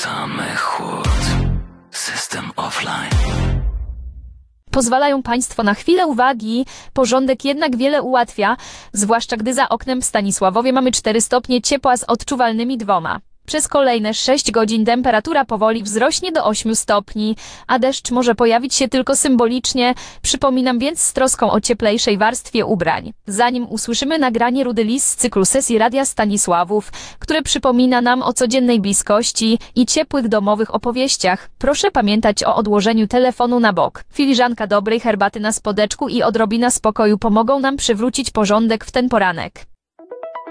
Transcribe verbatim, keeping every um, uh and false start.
Samy chłód. System offline. Pozwalają Państwo na chwilę uwagi, porządek jednak wiele ułatwia, zwłaszcza gdy za oknem w Stanisławowie mamy cztery stopnie ciepła z odczuwalnymi dwoma. Przez kolejne sześć godzin temperatura powoli wzrośnie do ośmiu stopni, a deszcz może pojawić się tylko symbolicznie, przypominam więc z troską o cieplejszej warstwie ubrań. Zanim usłyszymy nagranie Rudy Lis z cyklu sesji Radia Stanisławów, które przypomina nam o codziennej bliskości i ciepłych domowych opowieściach, proszę pamiętać o odłożeniu telefonu na bok. Filiżanka dobrej herbaty na spodeczku i odrobina spokoju pomogą nam przywrócić porządek w ten poranek.